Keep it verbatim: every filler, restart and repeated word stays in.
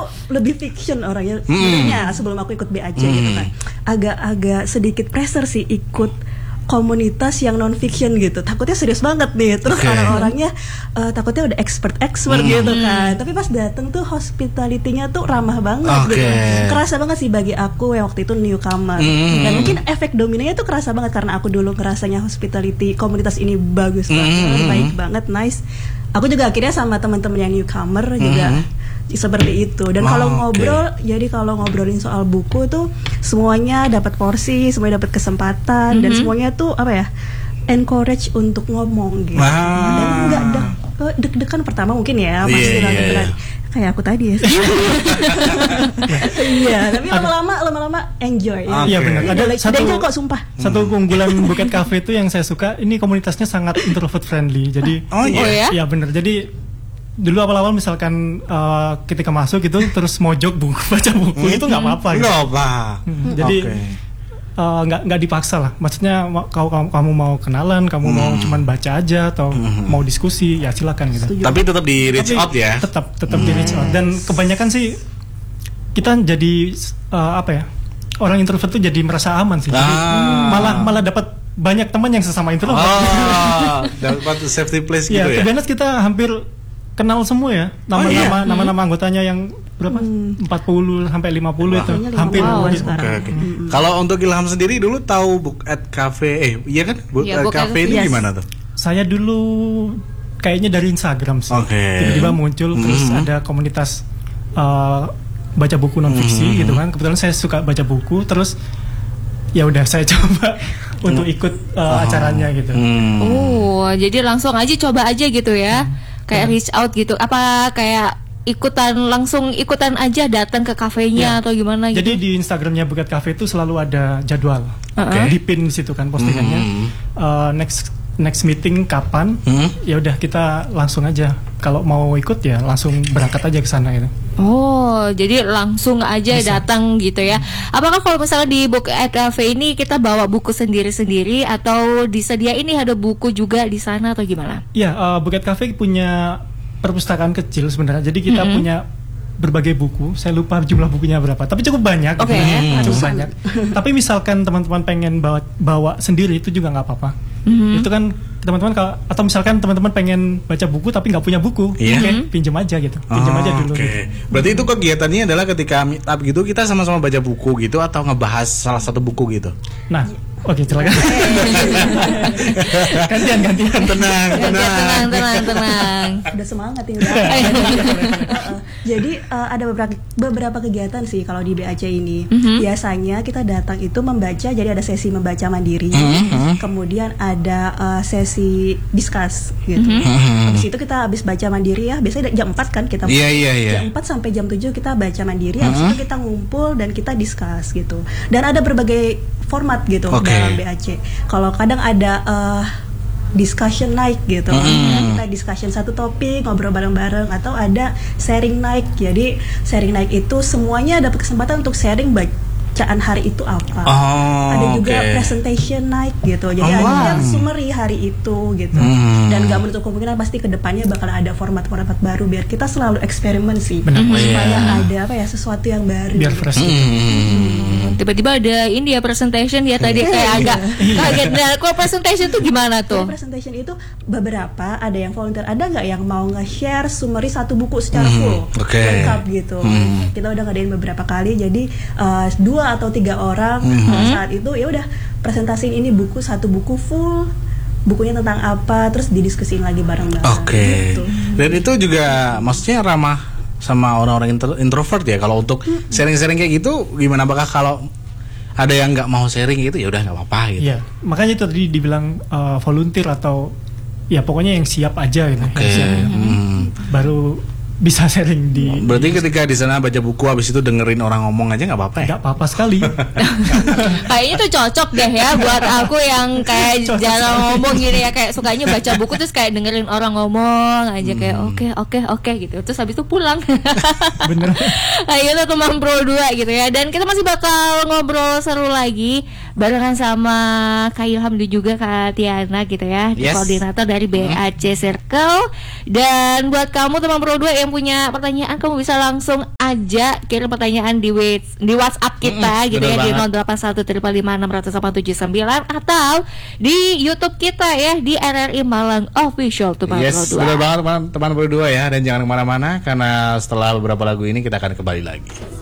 lebih fiction orangnya sebenarnya. Sebelum aku ikut B A C hmm. gitu kan, agak-agak sedikit pressure sih ikut komunitas yang non fiction gitu. Takutnya serius banget nih. Terus okay. orang-orangnya uh, takutnya udah expert-expert hmm. gitu kan. Tapi pas dateng tuh hospitality-nya tuh ramah banget okay. gitu. Kerasa banget sih bagi aku yang waktu itu newcomer. Hmm. Dan mungkin efek dominonya tuh kerasa banget karena aku dulu ngerasanya hospitality komunitas ini bagus banget, hmm. baik banget, nice. Aku juga akhirnya sama teman-teman yang newcomer hmm. juga seperti itu. Dan oh, kalau ngobrol, okay. jadi kalau ngobrolin soal buku tuh semuanya dapat porsi, semuanya dapat kesempatan, mm-hmm. dan semuanya tuh apa ya, encourage untuk ngomong gitu. Wow. Dan nggak de- deg-degan pertama mungkin ya, pasti yeah, yeah, yeah. kayak aku tadi ya. Iya, tapi lama-lama lama-lama enjoy. Iya okay. benar. Ada satu kok sumpah. Satu keunggulan Buket Cafe itu yang saya suka, ini komunitasnya sangat introvert friendly. Jadi oh iya. Iya benar. Jadi dulu awal-awal misalkan uh, ketika masuk itu terus mojok buku baca buku hmm. itu nggak apa-apa gitu. Nggak apa. Hmm, jadi nggak okay. uh, nggak dipaksa lah. Maksudnya kalau kamu, kamu mau kenalan, kamu hmm. mau cuman baca aja atau hmm. mau diskusi ya silakan gitu. Setuju. Tapi tetap di reach Tapi out ya. Tetap tetap hmm. di reach out. Dan kebanyakan sih kita jadi uh, apa ya, orang introvert tuh jadi merasa aman sih. Jadi ah. malah malah dapat banyak teman yang sesama introvert. Oh, dapat safety place gitu ya. Ya, kebetulan kita hampir kenal semua ya, nama-nama oh, iya? nama-nama anggotanya yang berapa? Hmm. empat puluh sampai lima puluh itu. Hampir wow, gitu. Okay, okay. Hmm. Kalau untuk Ilham sendiri dulu tahu Buket Cafe, eh iya kan? Buket ya, Cafe ini yes. gimana tuh? Saya dulu kayaknya dari Instagram sih. Okay. Tiba-tiba muncul hmm. terus ada komunitas uh, baca buku non fiksi hmm. gitu kan. Kebetulan saya suka baca buku, terus ya udah saya coba untuk ikut uh, oh. acaranya gitu. Hmm. Oh, jadi langsung aja coba aja gitu ya. Hmm. Kayak reach out gitu, apa kayak ikutan langsung ikutan aja datang ke kafenya ya. Atau gimana gitu? Jadi di Instagramnya Buket Cafe itu selalu ada jadwal, uh-huh. di pin di situ kan postingannya. Mm-hmm. Uh, next next meeting kapan? Mm-hmm. Ya udah kita langsung aja. Kalau mau ikut ya langsung berangkat aja ke sana gitu. Oh, jadi langsung aja bisa. Datang gitu ya. Apakah kalau misalnya di Buket Cafe ini kita bawa buku sendiri-sendiri atau disediain nih ada buku juga di sana atau gimana? Iya, uh, Buket Cafe punya perpustakaan kecil sebenarnya. Jadi kita mm-hmm. punya berbagai buku. Saya lupa jumlah bukunya berapa, tapi cukup banyak. Oke, okay. hmm. cukup banyak. Tapi misalkan teman-teman pengen bawa bawa sendiri itu juga nggak apa-apa. Mm-hmm. Itu kan teman-teman kalau atau misalkan teman-teman pengen baca buku tapi nggak punya buku, yeah. oke okay, pinjam aja gitu, pinjam oh, aja dulu. Oke. Okay. Gitu. Berarti itu kegiatannya adalah ketika meet up gitu kita sama-sama baca buku gitu atau ngebahas salah satu buku gitu. Nah, oke okay, silakan. gantian gantian. Tenang, tenang, tenang, tenang, tenang. Udah semangat ini. Jadi uh, ada beberapa beberapa kegiatan sih kalau di B A C ini. Mm-hmm. Biasanya kita datang itu membaca, jadi ada sesi membaca mandiri. Mm-hmm. Kemudian ada uh, sesi discuss gitu. Mm-hmm. Habis itu kita habis baca mandiri ya, biasanya jam empat kan kita. Iya, iya, iya. Jam empat sampai jam tujuh kita baca mandiri, habis mm-hmm. itu kita ngumpul dan kita discuss gitu. Dan ada berbagai format gitu okay. dalam B A C. Kalau kadang ada uh, discussion night gitu, mm. kita discussion satu topik ngobrol bareng-bareng, atau ada sharing night. Jadi sharing night itu semuanya dapat kesempatan untuk sharing bacaan hari itu apa. Oh, ada juga okay. presentation night gitu. Jadi oh, ada yang summary hari itu gitu. Mm. Dan nggak menutup kemungkinan pasti kedepannya bakal ada format-format baru biar kita selalu eksperimen sih. Benar. Supaya yeah. ada apa ya sesuatu yang baru. Biar fresh. Gitu. Mm. Tiba-tiba ada ini ya presentation ya tadi kayak agak kaget. Nah, kalau presentation tuh gimana tuh? Jadi presentation itu beberapa ada yang volunteer, ada nggak yang mau nge-share summary satu buku secara full, mm, okay. lengkap gitu. Mm. Kita udah ngadain beberapa kali, jadi uh, dua atau tiga orang mm-hmm. uh, saat itu ya udah presentasiin ini buku satu buku full, bukunya tentang apa, terus didiskusiin lagi bareng-bareng. Oke. Okay. Gitu. Dan itu juga maksudnya ramah sama orang-orang intro- introvert ya. Kalau untuk hmm. sharing-sharing kayak gitu gimana? Apakah kalau ada yang nggak mau sharing gitu ya udah nggak apa-apa gitu. Iya, makanya itu tadi dibilang uh, volunteer atau ya pokoknya yang siap aja gitu. Oke. Okay. Siap, hmm. Baru bisa sharing di. Berarti di, ketika di sana baca buku habis itu dengerin orang ngomong aja nggak apa-apa ya? Nggak apa-apa sekali. Kayaknya tuh cocok deh ya buat aku yang kayak jarang ngomong gini ya, kayak sukanya baca buku terus kayak dengerin orang ngomong aja kayak oke hmm. oke okay, oke okay, gitu. Terus habis itu pulang. Bener. Kayak itu teman Pro dua gitu ya. Dan kita masih bakal ngobrol seru lagi barengan sama Kak Ilham dan juga Kak Tiana gitu ya, yes. koordinator dari B A C Circle. Dan buat kamu teman Pro dua yang yang punya pertanyaan kamu bisa langsung aja kirim pertanyaan di wa- di WhatsApp kita Mm-mm, gitu ya bener di banget. nol delapan satu tiga lima enam delapan tujuh sembilan atau di YouTube kita ya di R R I Malang Official Tumpang Yes, Pro dua. benar banget teman-teman berdua ya. Dan jangan kemana-mana karena setelah beberapa lagu ini kita akan kembali lagi.